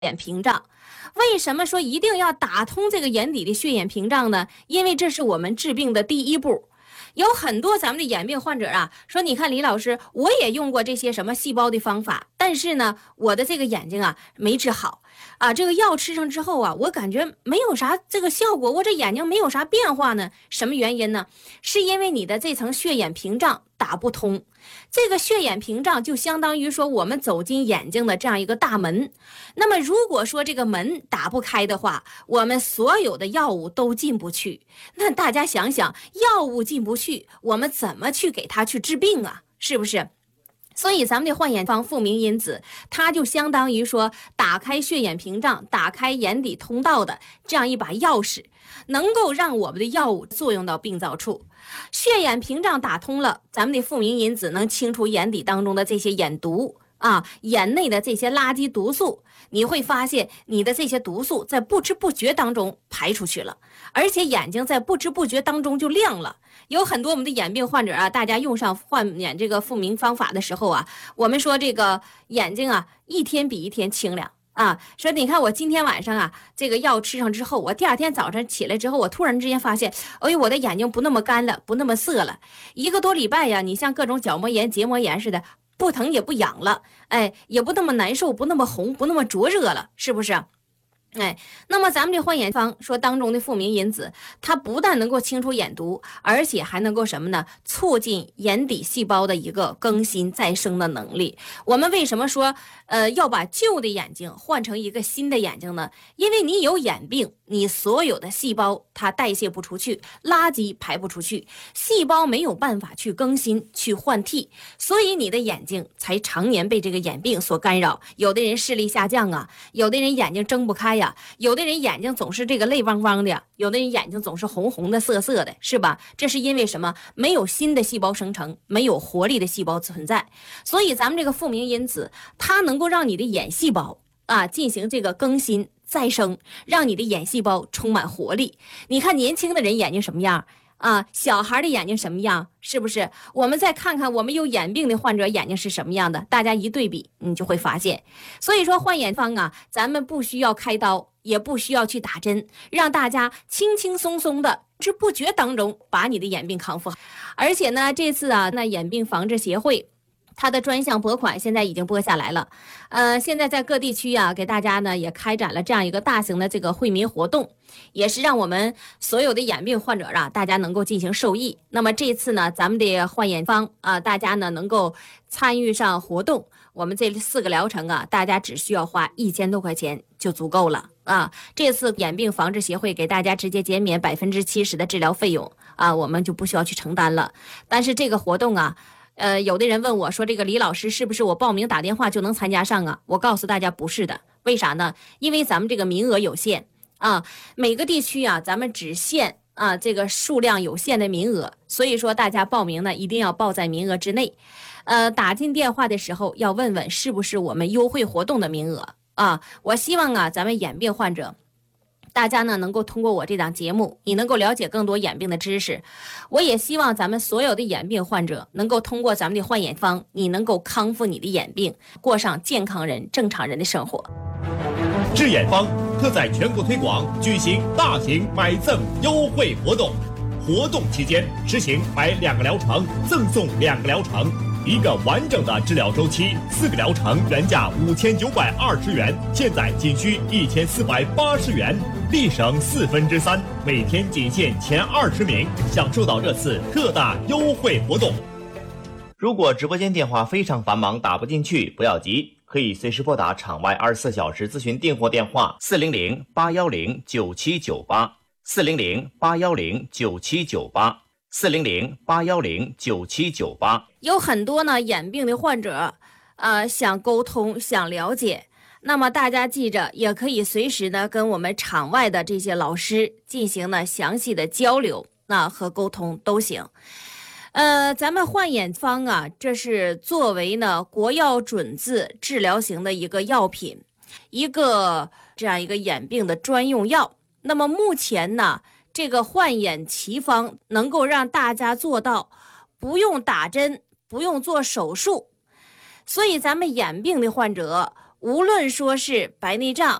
眼屏障。为什么说一定要打通这个眼底的血眼屏障呢？因为这是我们治病的第一步。有很多咱们的眼病患者啊，说你看李老师，我也用过这些什么细胞的方法，但是呢，我的这个眼睛啊没治好啊，这个药吃上之后啊，我感觉没有啥这个效果，我这眼睛没有啥变化呢。什么原因呢？是因为你的这层血眼屏障打不通。这个血眼屏障就相当于说我们走进眼睛的这样一个大门，那么如果说这个门打不开的话，我们所有的药物都进不去。那大家想想，药物进不去，我们怎么去给它去治病啊？是不是？所以咱们的焕眼方复明因子，它就相当于说打开血眼屏障、打开眼底通道的这样一把钥匙，能够让我们的药物作用到病灶处。血眼屏障打通了，咱们的复明因子能清除眼底当中的这些眼毒啊，眼内的这些垃圾毒素，你会发现你的这些毒素在不知不觉当中排出去了，而且眼睛在不知不觉当中就亮了。有很多我们的眼病患者啊，大家用上焕眼这个复明方法的时候啊，我们说这个眼睛啊一天比一天清亮啊，说你看我今天晚上啊这个药吃上之后，我第二天早上起来之后，我突然之间发现，哎呦，我的眼睛不那么干了，不那么涩了。1个多礼拜呀，你像各种角膜炎、结膜炎似的，不疼也不痒了，哎，也不那么难受，不那么红，不那么灼热了，是不是？哎，那么咱们这焕眼方说当中的复明因子，它不但能够清除眼毒，而且还能够什么呢？促进眼底细胞的一个更新再生的能力。我们为什么说要把旧的眼睛换成一个新的眼睛呢？因为你有眼病，你所有的细胞它代谢不出去，垃圾排不出去，细胞没有办法去更新去换替，所以你的眼睛才常年被这个眼病所干扰。有的人视力下降啊，有的人眼睛睁不开呀，有的人眼睛总是这个泪汪汪的，有的人眼睛总是红红的涩涩的，是吧？这是因为什么？没有新的细胞生成，没有活力的细胞存在。所以咱们这个复明因子，它能够让你的眼细胞啊进行这个更新再生，让你的眼细胞充满活力。你看年轻的人眼睛什么样啊，小孩的眼睛什么样，是不是？我们再看看我们有眼病的患者眼睛是什么样的，大家一对比你就会发现。所以说焕眼方啊，咱们不需要开刀，也不需要去打针，让大家轻轻松松的不知不觉当中把你的眼病康复。而且呢，这次啊，那眼病防治协会它的专项拨款现在已经拨下来了，现在在各地区啊，给大家呢也开展了这样一个大型的这个惠民活动，也是让我们所有的眼病患者啊，大家能够进行受益。那么这次呢，咱们的焕眼方啊，大家呢能够参与上活动，我们这4个疗程啊，大家只需要花1000多块钱就足够了啊。这次眼病防治协会给大家直接减免70%的治疗费用啊，我们就不需要去承担了。但是这个活动啊，有的人问我说，这个李老师是不是我报名打电话就能参加上啊？我告诉大家不是的，为啥呢？因为咱们这个名额有限啊，每个地区啊，咱们只限啊这个数量有限的名额，所以说大家报名呢一定要报在名额之内。打进电话的时候要问问是不是我们优惠活动的名额啊。我希望啊，咱们眼病患者大家呢能够通过我这档节目，你能够了解更多眼病的知识。我也希望咱们所有的眼病患者能够通过咱们的焕眼方，你能够康复你的眼病，过上健康人、正常人的生活。 治眼方特在全国推广举行大型买赠优惠活动，活动期间实行买2个疗程赠送2个疗程，1个完整的治疗周期，4个疗程原价5920元，现在仅需1480元，立省3/4，每天仅限前20名，享受到这次特大优惠活动。 如果直播间电话非常繁忙打不进去，不要急，可以随时拨打场外24小时咨询订货电话400-810-9798，400-810-9798，400-810-9798。 有很多呢眼病的患者想沟通想了解，那么大家记着，也可以随时呢跟我们场外的这些老师进行呢详细的交流和沟通都行。咱们焕眼方啊，这是作为呢国药准字治疗型的一个药品，一个这样一个眼病的专用药。那么目前呢，这个焕眼奇方能够让大家做到不用打针，不用做手术，所以咱们眼病的患者， 无论说是白内障、